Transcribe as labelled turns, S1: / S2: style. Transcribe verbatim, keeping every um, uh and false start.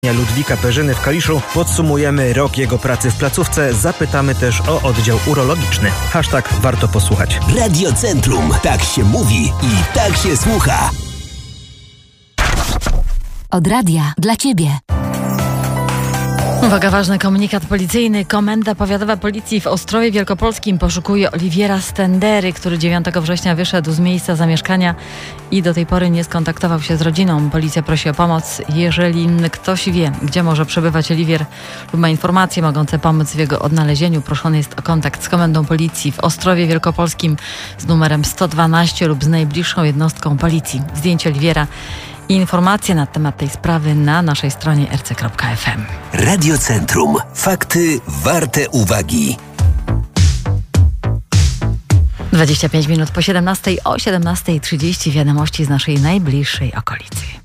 S1: Ludwika Perzyny w Kaliszu podsumujemy rok jego pracy w placówce. Zapytamy też o oddział urologiczny. Hashtag warto posłuchać.
S2: Radio Centrum. Tak się mówi i tak się słucha.
S3: Od radia dla Ciebie.
S4: Uwaga, ważny komunikat policyjny. Komenda Powiatowa Policji w Ostrowie Wielkopolskim poszukuje Oliwiera Stendery, który dziewiątego września wyszedł z miejsca zamieszkania i do tej pory nie skontaktował się z rodziną. Policja prosi o pomoc. Jeżeli ktoś wie, gdzie może przebywać Oliwier lub ma informacje mogące pomóc w jego odnalezieniu, proszony jest o kontakt z Komendą Policji w Ostrowie Wielkopolskim z numerem sto dwanaście lub z najbliższą jednostką policji. Zdjęcie Oliwiera i informacje na temat tej sprawy na naszej stronie r c kropka f m.
S2: Radio Centrum. Fakty warte uwagi.
S4: dwadzieścia pięć minut po siedemnastej, o siedemnastej trzydzieści wiadomości z naszej najbliższej okolicy.